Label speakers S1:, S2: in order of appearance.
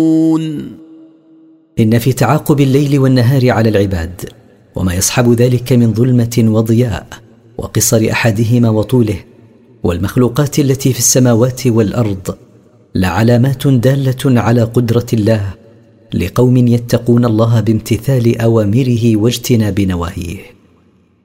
S1: إن في تعاقب الليل والنهار على العباد وما يصحب ذلك من ظلمة وضياء وقصر أحدهما وطوله والمخلوقات التي في السماوات والأرض لعلامات دالة على قدرة الله لقوم يتقون الله بامتثال أوامره واجتناب نواهيه.